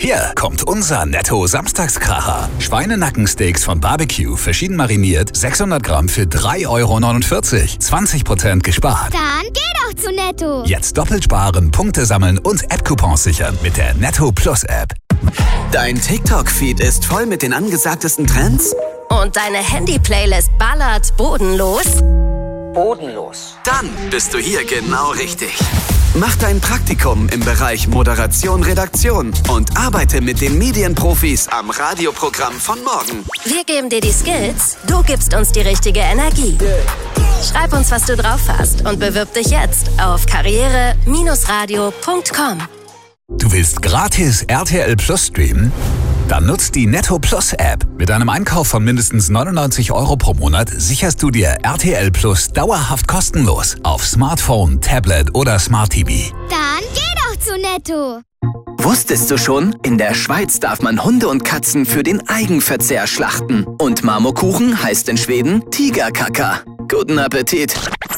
Hier kommt unser Netto-Samstagskracher. Schweinenackensteaks von Barbecue, verschieden mariniert, 600 Gramm für 3,49 €. 20% gespart. Dann geh doch zu Netto. Jetzt doppelt sparen, Punkte sammeln und App-Coupons sichern mit der Netto Plus App. Dein TikTok-Feed ist voll mit den angesagtesten Trends? Und deine Handy-Playlist ballert bodenlos? Dann bist du hier genau richtig. Mach dein Praktikum im Bereich Moderation, Redaktion und arbeite mit den Medienprofis am Radioprogramm von morgen. Wir geben dir die Skills, du gibst uns die richtige Energie. Schreib uns, was du drauf hast und bewirb dich jetzt auf karriere-radio.com. Du willst gratis RTL Plus streamen? Dann nutzt die Netto Plus App. Mit einem Einkauf von mindestens 99 € pro Monat sicherst du dir RTL Plus dauerhaft kostenlos auf Smartphone, Tablet oder Smart TV. Dann geh doch zu Netto. Wusstest du schon? In der Schweiz darf man Hunde und Katzen für den Eigenverzehr schlachten. Und Marmorkuchen heißt in Schweden Tigerkaka. Guten Appetit!